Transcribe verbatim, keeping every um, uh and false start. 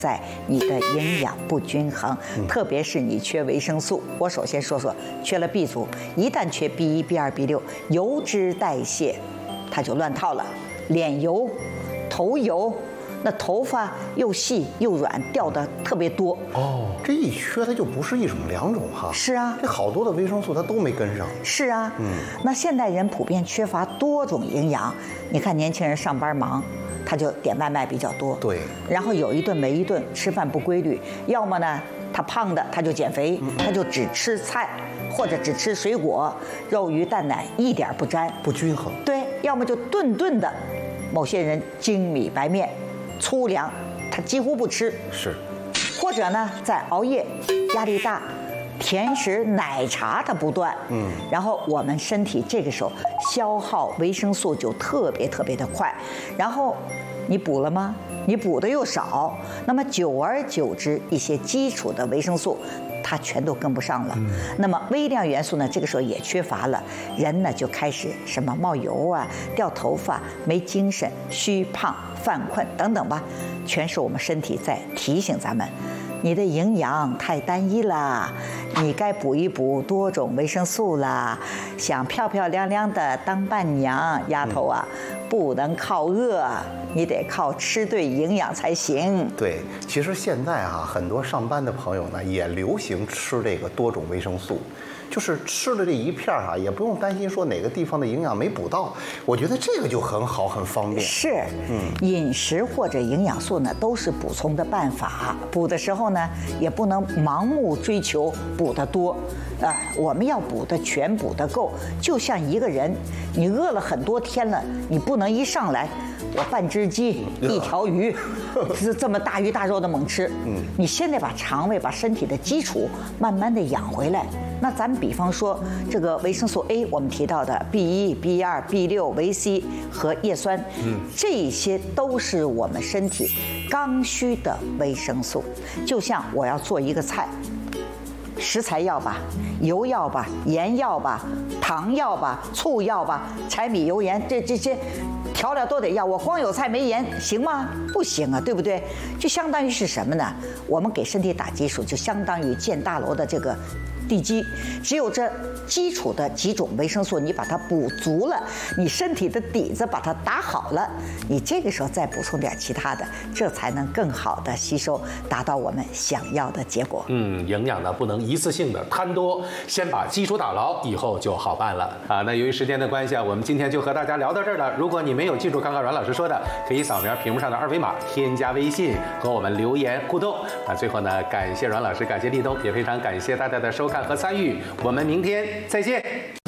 在你的营养不均衡，特别是你缺维生素。我首先说说缺了 B 族，一旦缺 B 一、B 二、B 六，油脂代谢它就乱套了，脸油、头油，那头发又细又软，掉的特别多。 哦，这一缺它就不是一种两种哈。 是啊， 这好多的维生素它都没跟上。 是啊，嗯，那现代人普遍缺乏多种营养。你看年轻人上班忙，他就点外卖比较多， 对， 然后有一顿没一顿，吃饭不规律，要么呢他胖的他就减肥，他就只吃菜或者只吃水果，肉鱼蛋奶一点不沾， 不均衡。 对，要么就顿顿的，某些人精米白面、粗粮他几乎不吃， 是， 或者呢在熬夜、压力大。甜食、奶茶它不断，嗯，然后我们身体这个时候消耗维生素就特别特别的快，然后你补了吗？你补的又少，那么久而久之，一些基础的维生素它全都跟不上了，嗯、那么微量元素呢，这个时候也缺乏了，人呢就开始什么冒油啊、掉头发、没精神、虚胖、犯困等等吧，全是我们身体在提醒咱们。你的营养太单一了，你该补一补多种维生素啦。想漂漂亮亮的当伴娘，丫头啊，不能靠饿，你得靠吃对营养才行。 对，其实现在啊，很多上班的朋友呢，也流行吃这个多种维生素。就是吃了这一片啊，也不用担心说哪个地方的营养没补到，我觉得这个就很好，很方便。 是，嗯，饮食或者营养素呢，都是补充的办法。补的时候呢，也不能盲目追求补得多，啊，我们要补的全，补得够。就像一个人，你饿了很多天了，你不能一上来，我半只鸡、一条鱼，这这么大鱼大肉的猛吃。嗯，你现在把肠胃、把身体的基础慢慢的养回来。那咱们比方说这个维生素 A， 我们提到的 B 一、B 二、B 六、维 C 和叶酸，嗯，这些都是我们身体刚需的维生素。就像我要做一个菜，食材要吧，油要吧，盐要吧，糖要吧，醋要吧，柴米油盐这这些调料都得要。我光有菜没盐行吗？不行啊，对不对？就相当于是什么呢？我们给身体打基础，就相当于建大楼的这个地基，只有这基础的几种维生素你把它补足了，你身体的底子把它打好了，你这个时候再补充点其他的，这才能更好的吸收，达到我们想要的结果。 嗯，营养呢不能一次性的贪多，先把基础打牢，以后就好办了啊。那由于时间的关系啊，我们今天就和大家聊到这儿了。如果你没有记住刚刚阮老师说的，可以扫描屏幕上的二维码，添加微信和我们留言互动。那最后呢，感谢阮老师，感谢立冬，也非常感谢大家的收看和参与，我们明天再见。